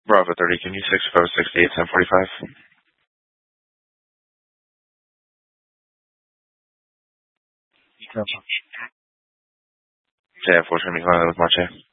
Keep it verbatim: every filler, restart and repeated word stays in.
Bravo thirty, can you six four six eight ten forty-five? Yeah, unfortunately, with Mache.